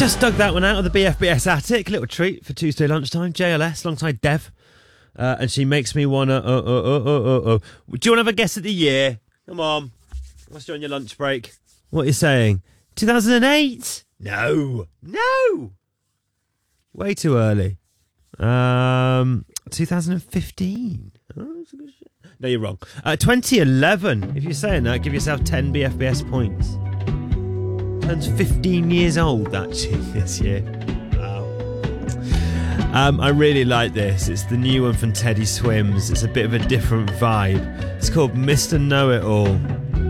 Just dug that one out of the BFBS attic. Little treat for Tuesday lunchtime. JLS alongside Dev. And she makes me wanna. Do you want to have a guess at the year? Come on. What's on your lunch break? What are you saying? 2008? No. Way too early. 2015. Oh, that's a good shit. No, you're wrong. 2011. If you're saying that, give yourself 10 BFBS points. Turns 15 years old, actually, this year. Wow. I really like this. It's the new one from Teddy Swims. It's a bit of a different vibe. It's called Mr. Know-It-All.